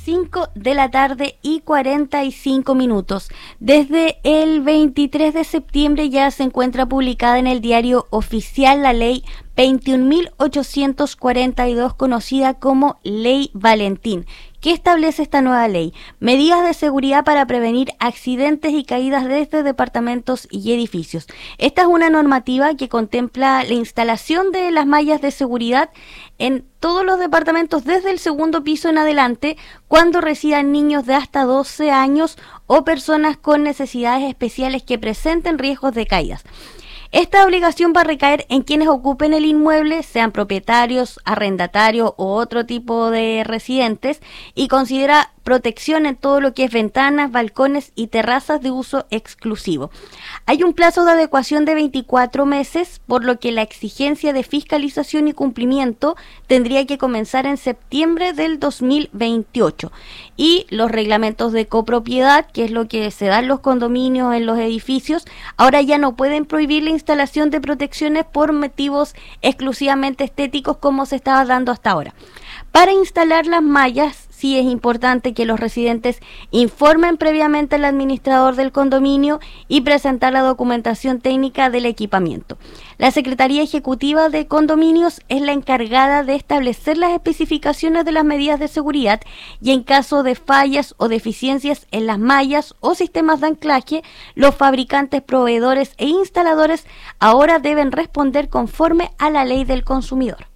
5 de la tarde y 45 minutos. Desde el 23 de septiembre ya se encuentra publicada en el Diario Oficial la Ley 21.842, conocida como Ley Valentín. ¿Qué establece esta nueva ley? Medidas de seguridad para prevenir accidentes y caídas desde departamentos y edificios. Esta es una normativa que contempla la instalación de las mallas de seguridad en todos los departamentos desde el segundo piso en adelante cuando residan niños de hasta 12 años o personas con necesidades especiales que presenten riesgos de caídas. Esta obligación va a recaer en quienes ocupen el inmueble, sean propietarios, arrendatarios o otro tipo de residentes, y considera protección en todo lo que es ventanas, balcones y terrazas de uso exclusivo. Hay un plazo de adecuación de 24 meses, por lo que la exigencia de fiscalización y cumplimiento tendría que comenzar en septiembre del 2028. Y los reglamentos de copropiedad, que es lo que se da en los condominios, en los edificios, ahora ya no pueden prohibir la instalación de protecciones por motivos exclusivamente estéticos como se estaba dando hasta ahora. Para instalar las mallas, sí es importante que los residentes informen previamente al administrador del condominio y presentar la documentación técnica del equipamiento. La Secretaría Ejecutiva de Condominios es la encargada de establecer las especificaciones de las medidas de seguridad y en caso de fallas o deficiencias en las mallas o sistemas de anclaje, los fabricantes, proveedores e instaladores ahora deben responder conforme a la ley del consumidor.